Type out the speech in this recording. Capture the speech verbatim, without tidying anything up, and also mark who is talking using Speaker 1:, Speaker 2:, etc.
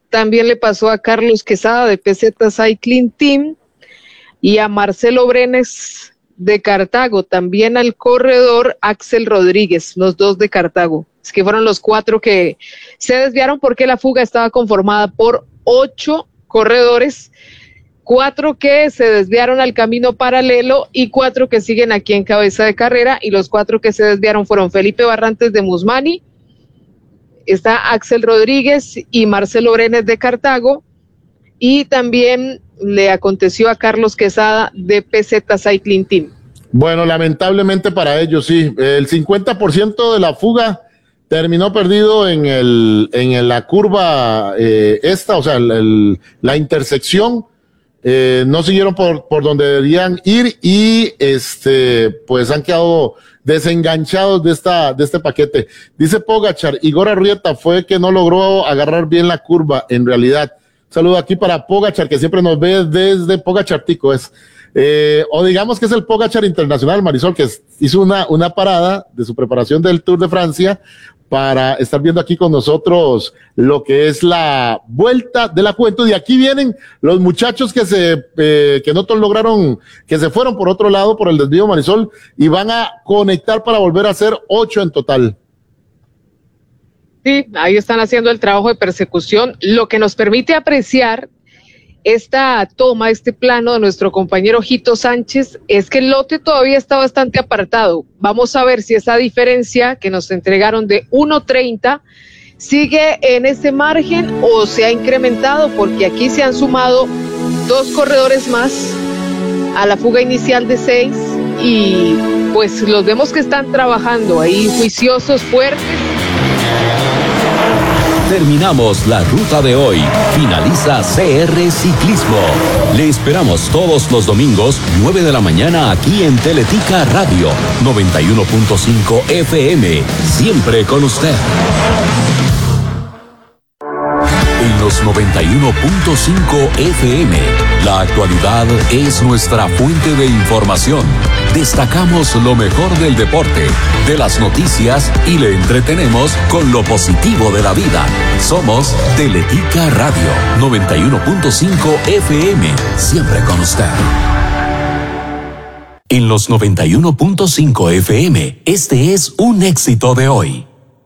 Speaker 1: también le pasó a Carlos Quesada de P Z Cycling Team y a Marcelo Brenes de Cartago, también al corredor Axel Rodríguez, los dos de Cartago. Es que fueron los cuatro que se desviaron porque la fuga estaba conformada por ocho corredores, cuatro que se desviaron al camino paralelo y cuatro que siguen aquí en cabeza de carrera, y los cuatro que se desviaron fueron Felipe Barrantes de Musmani, está Axel Rodríguez y Marcelo Brenes de Cartago, y también le aconteció a Carlos Quesada de P Z Cycling Team.
Speaker 2: Bueno, lamentablemente para ellos sí, el cincuenta por ciento de la fuga terminó perdido en el en la curva eh, esta, o sea, el, el, la intersección, eh, no siguieron por, por donde deberían ir y este pues han quedado desenganchados de esta de este paquete. Dice Pogačar, Igor Arrieta fue que no logró agarrar bien la curva en realidad. Saludo aquí para Pogačar, que siempre nos ve desde Pogačar Tico, es, eh, o digamos que es el Pogačar Internacional, Marisol, que es, hizo una, una parada de su preparación del Tour de Francia para estar viendo aquí con nosotros lo que es la Vuelta de la Juventud. Y aquí vienen los muchachos que se, eh, que no todos lograron, que se fueron por otro lado, por el desvío, Marisol, y van a conectar para volver a ser ocho en total.
Speaker 1: Sí, ahí están haciendo el trabajo de persecución, lo que nos permite apreciar esta toma, este plano de nuestro compañero Jito Sánchez, es que el lote todavía está bastante apartado. Vamos a ver si esa diferencia que nos entregaron de uno treinta sigue en ese margen o se ha incrementado, porque aquí se han sumado dos corredores más a la fuga inicial de seis y pues los vemos que están trabajando ahí juiciosos, fuertes.
Speaker 3: Terminamos la ruta de hoy. Finaliza C R Ciclismo. Le esperamos todos los domingos, nueve de la mañana, aquí en Teletica Radio, noventa y uno punto cinco F M. Siempre con usted. En los noventa y uno punto cinco F M, la actualidad es nuestra fuente de información. Destacamos lo mejor del deporte, de las noticias y le entretenemos con lo positivo de la vida. Somos Teletica Radio, noventa y uno punto cinco F M, siempre con usted. En los noventa y uno punto cinco F M, este es un éxito de hoy.